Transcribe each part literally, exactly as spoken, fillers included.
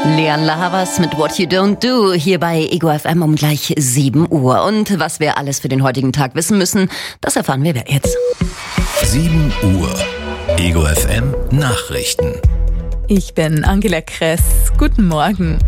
Lian La Havas mit What You Don't Do hier bei Ego F M um gleich sieben Uhr. Und was wir alles für den heutigen Tag wissen müssen, das erfahren wir jetzt. sieben Uhr. Ego F M Nachrichten. Ich bin Angela Kress. Guten Morgen.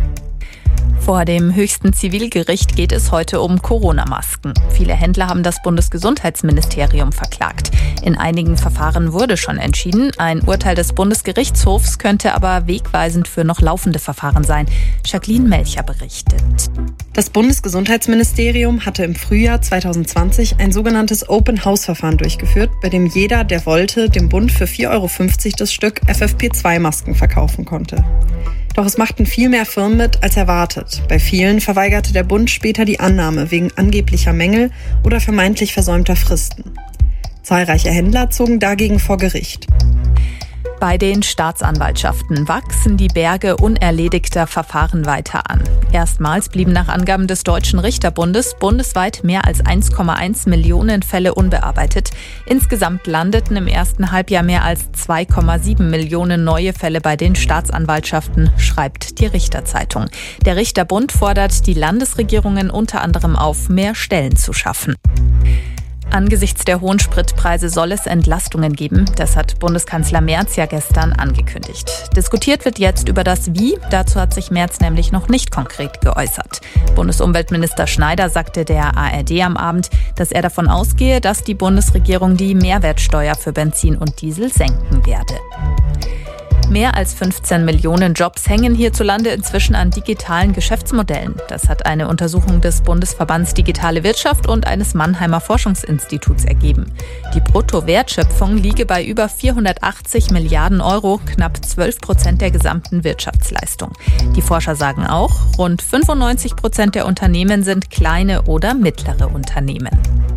Vor dem höchsten Zivilgericht geht es heute um Corona-Masken. Viele Händler haben das Bundesgesundheitsministerium verklagt. In einigen Verfahren wurde schon entschieden. Ein Urteil des Bundesgerichtshofs könnte aber wegweisend für noch laufende Verfahren sein. Jacqueline Melcher berichtet. Das Bundesgesundheitsministerium hatte im Frühjahr zwanzig zwanzig ein sogenanntes Open-House-Verfahren durchgeführt, bei dem jeder, der wollte, dem Bund für vier Euro fünfzig das Stück F F P zwei Masken verkaufen konnte. Doch es machten viel mehr Firmen mit als erwartet. Bei vielen verweigerte der Bund später die Annahme wegen angeblicher Mängel oder vermeintlich versäumter Fristen. Zahlreiche Händler zogen dagegen vor Gericht. Bei den Staatsanwaltschaften wachsen die Berge unerledigter Verfahren weiter an. Erstmals blieben nach Angaben des Deutschen Richterbundes bundesweit mehr als eins Komma eins Millionen Fälle unbearbeitet. Insgesamt landeten im ersten Halbjahr mehr als zwei Komma sieben Millionen neue Fälle bei den Staatsanwaltschaften, schreibt die Richterzeitung. Der Richterbund fordert die Landesregierungen unter anderem auf, mehr Stellen zu schaffen. Angesichts der hohen Spritpreise soll es Entlastungen geben. Das hat Bundeskanzler Merz ja gestern angekündigt. Diskutiert wird jetzt über das Wie. Dazu hat sich Merz nämlich noch nicht konkret geäußert. Bundesumweltminister Schneider sagte der A R D am Abend, dass er davon ausgehe, dass die Bundesregierung die Mehrwertsteuer für Benzin und Diesel senken werde. Mehr als fünfzehn Millionen Jobs hängen hierzulande inzwischen an digitalen Geschäftsmodellen. Das hat eine Untersuchung des Bundesverbands Digitale Wirtschaft und eines Mannheimer Forschungsinstituts ergeben. Die Bruttowertschöpfung liege bei über vierhundertachtzig Milliarden Euro, knapp zwölf Prozent der gesamten Wirtschaftsleistung. Die Forscher sagen auch, rund fünfundneunzig Prozent der Unternehmen sind kleine oder mittlere Unternehmen.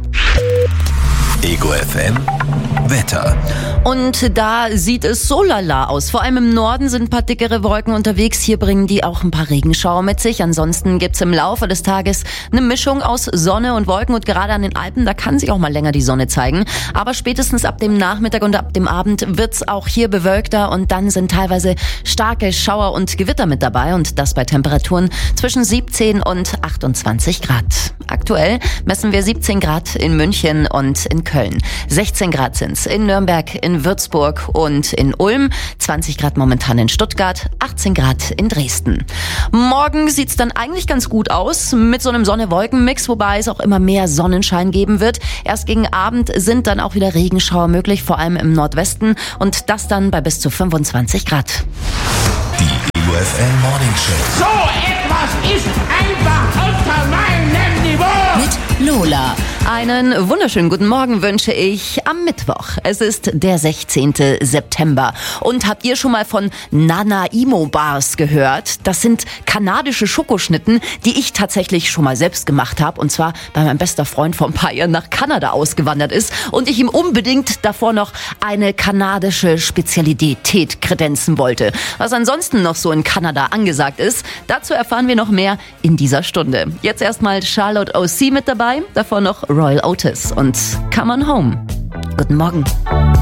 Ego F M Wetter. Und da sieht es so lala aus. Vor allem im Norden sind ein paar dickere Wolken unterwegs. Hier bringen die auch ein paar Regenschauer mit sich. Ansonsten gibt's im Laufe des Tages eine Mischung aus Sonne und Wolken. Und gerade an den Alpen, da kann sich auch mal länger die Sonne zeigen. Aber spätestens ab dem Nachmittag und ab dem Abend wird's auch hier bewölkter. Und dann sind teilweise starke Schauer und Gewitter mit dabei. Und das bei Temperaturen zwischen siebzehn und achtundzwanzig Grad. Aktuell messen wir siebzehn Grad in München und in Köln. sechzehn Grad sind's in Nürnberg, in Würzburg und in Ulm. zwanzig Grad momentan in Stuttgart, achtzehn Grad in Dresden. Morgen sieht's dann eigentlich ganz gut aus mit so einem Sonne-Wolken-Mix, wobei es auch immer mehr Sonnenschein geben wird. Erst gegen Abend sind dann auch wieder Regenschauer möglich, vor allem im Nordwesten. Und das dann bei bis zu fünfundzwanzig Grad. Die Ego F M Morning Show. So etwas ist einfach unter meinem Niveau. Mit Lola. Einen wunderschönen guten Morgen wünsche ich am Mittwoch. Es ist der sechzehnten September. Und habt ihr schon mal von Nanaimo-Bars gehört? Das sind kanadische Schokoschnitten, die ich tatsächlich schon mal selbst gemacht habe. Und zwar, weil mein bester Freund vor ein paar Jahren nach Kanada ausgewandert ist und ich ihm unbedingt davor noch eine kanadische Spezialität kredenzen wollte. Was ansonsten noch so in Kanada angesagt ist, dazu erfahren wir noch mehr in dieser Stunde. Jetzt erstmal Charlotte O C mit dabei, davor noch Royal Otis und Come On Home. Guten Morgen.